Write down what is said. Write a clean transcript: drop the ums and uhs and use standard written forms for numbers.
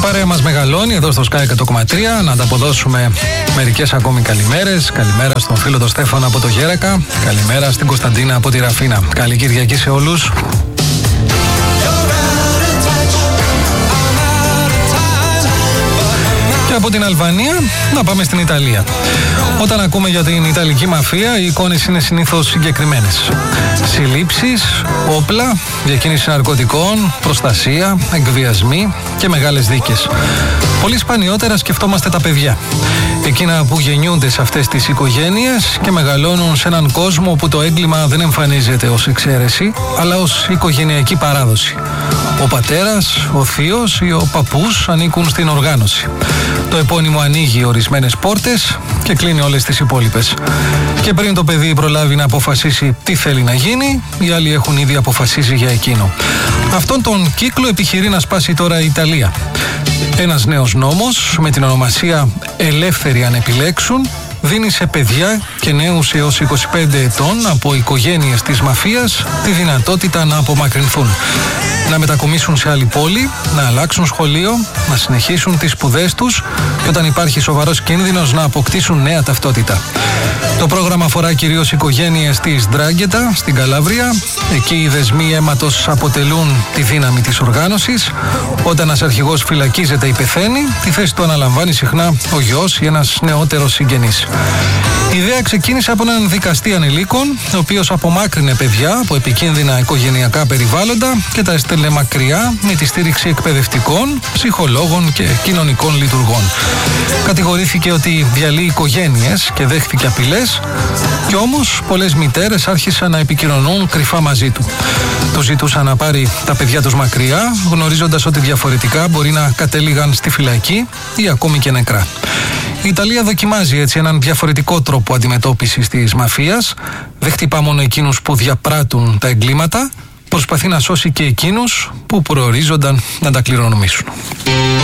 παρέα μας μεγαλώνει εδώ στο Sky 100,3. Να ανταποδώσουμε μερικές ακόμη καλημέρες. Καλημέρα στον φίλο τον Στέφανο από το Γέρακα. Καλημέρα στην Κωνσταντίνα από τη Ραφίνα. Καλή Κυριακή σε όλους. Και από την Αλβανία να πάμε στην Ιταλία. Όταν ακούμε για την Ιταλική μαφία, οι εικόνες είναι συνήθως συγκεκριμένες. Συλλήψεις, όπλα, διακίνηση ναρκωτικών, προστασία, εκβιασμοί και μεγάλες δίκες. Πολύ σπανιότερα σκεφτόμαστε τα παιδιά. Εκείνα που γεννιούνται σε αυτές τις οικογένειες και μεγαλώνουν σε έναν κόσμο όπου το έγκλημα δεν εμφανίζεται ως εξαίρεση, αλλά ως οικογενειακή παράδοση. Ο πατέρας, ο θείος ή ο παππούς ανήκουν στην οργάνωση. Το επώνυμο ανοίγει ορισμένες πόρτες και κλείνει όλες τις υπόλοιπες. Και πριν το παιδί προλάβει να αποφασίσει τι θέλει να γίνει, οι άλλοι έχουν ήδη αποφασίσει για εκείνο. Αυτόν τον κύκλο επιχειρεί να σπάσει τώρα η Ιταλία. Ένας νέος νόμος με την ονομασία «Ελεύθεροι αν επιλέξουν» δίνει σε παιδιά και νέους έως 25 ετών από οικογένειες της μαφίας τη δυνατότητα να απομακρυνθούν, να μετακομίσουν σε άλλη πόλη, να αλλάξουν σχολείο, να συνεχίσουν τις σπουδές τους και όταν υπάρχει σοβαρός κίνδυνος να αποκτήσουν νέα ταυτότητα. Το πρόγραμμα αφορά κυρίως οικογένειες της Ντράγκετα στην Καλάβρια. Εκεί οι δεσμοί αίματος αποτελούν τη δύναμη της οργάνωσης. Όταν ένας αρχηγός φυλακίζεται ή πεθαίνει, τη θέση του αναλαμβάνει συχνά ο γιος ή ένας νεότερος συγγενής. Η ιδέα ξεκίνησε από έναν δικαστή ανηλίκων, ο οποίος απομάκρυνε παιδιά από επικίνδυνα οικογενειακά περιβάλλοντα και τα έστελνε μακριά με τη στήριξη εκπαιδευτικών, ψυχολόγων και κοινωνικών λειτουργών. Κατηγορήθηκε ότι διαλύει οικογένειες και δέχτηκε απειλές, κι όμως πολλές μητέρες άρχισαν να επικοινωνούν κρυφά μαζί του. Του ζητούσαν να πάρει τα παιδιά τους μακριά, γνωρίζοντας ότι διαφορετικά μπορεί να κατέληγαν στη φυλακή ή ακόμη και νεκρά. Η Ιταλία δοκιμάζει έτσι έναν διαφορετικό τρόπο αντιμετώπισης της μαφίας. Δεν χτυπά μόνο εκείνους που διαπράττουν τα εγκλήματα, προσπαθεί να σώσει και εκείνους που προορίζονταν να τα κληρονομήσουν.